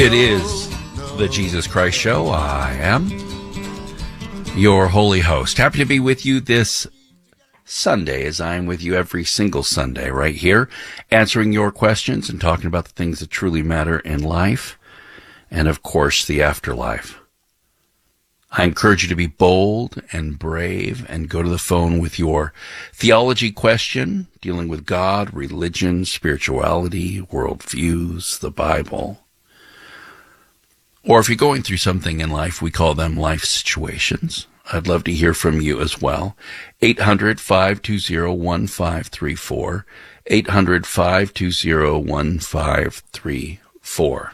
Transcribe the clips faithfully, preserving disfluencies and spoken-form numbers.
It is the Jesus Christ Show. I am your holy host. Happy to be with you this Sunday, as I'm with you every single Sunday right here, answering your questions and talking about the things that truly matter in life and, of course, the afterlife. I encourage you to be bold and brave and go to the phone with your theology question dealing with God, religion, spirituality, worldviews, the Bible. Or if you're going through something in life, we call them life situations. I'd love to hear from you as well. eight hundred, five two zero, one five three four. eight hundred, five two zero, one five three four.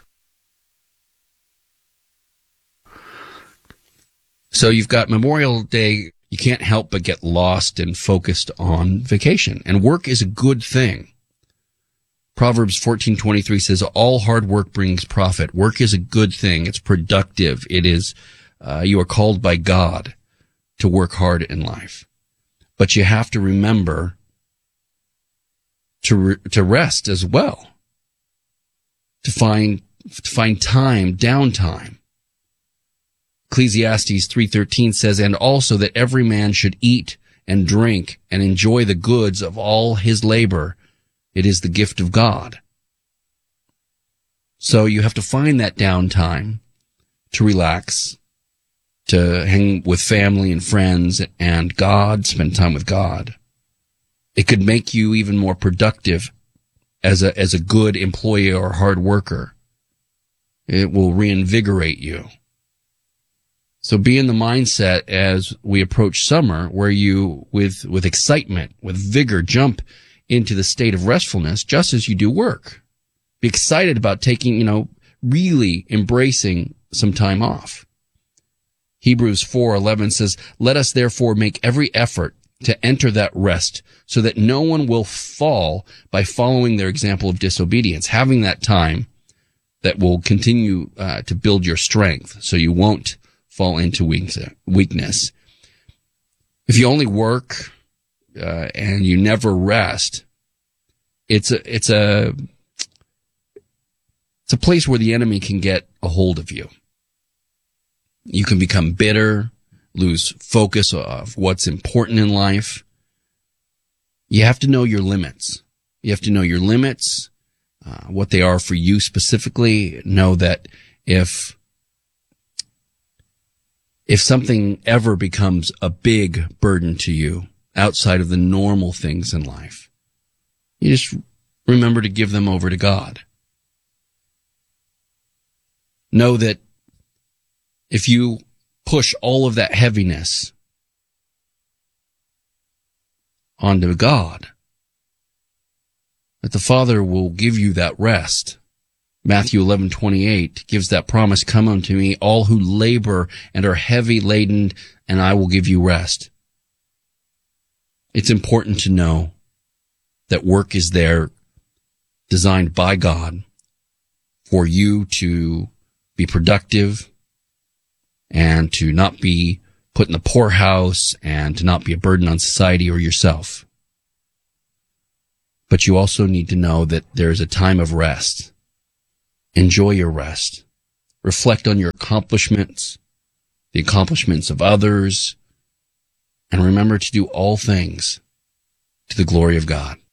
So you've got Memorial Day. You can't help but get lost and focused on vacation. And work is a good thing. Proverbs fourteen twenty-three says, all hard work brings profit. Work is a good thing. It's productive. It is, uh, you are called by God to work hard in life. But you have to remember to, re- to rest as well. To find, to find time, downtime. Ecclesiastes three thirteen says, and also that every man should eat and drink and enjoy the goods of all his labor. It is the gift of God. So you have to find that downtime to relax, to hang with family and friends and God, spend time with God. It could make you even more productive as a, as a good employee or hard worker. It will reinvigorate you. So be in the mindset as we approach summer where you, with, with excitement, with vigor, jump into the state of restfulness just as you do work. Be excited about taking, you know, really embracing some time off. Hebrews four eleven says, let us therefore make every effort to enter that rest so that no one will fall by following their example of disobedience, having that time that will continue uh, to build your strength so you won't fall into weakness. If you only work Uh, and you never rest, it's a, it's a, it's a place where the enemy can get a hold of you. You can become bitter, lose focus of what's important in life. You have to know your limits. You have to know your limits, uh, what they are for you specifically. Know that if, if something ever becomes a big burden to you, outside of the normal things in life, you just remember to give them over to God. Know that if you push all of that heaviness onto God, that the Father will give you that rest. Matthew eleven twenty-eight gives that promise, come unto me, all who labor and are heavy laden, and I will give you rest. It's important to know that work is there designed by God for you to be productive and to not be put in the poorhouse and to not be a burden on society or yourself. But you also need to know that there's a time of rest. Enjoy your rest. Reflect on your accomplishments, the accomplishments of others, and remember to do all things to the glory of God.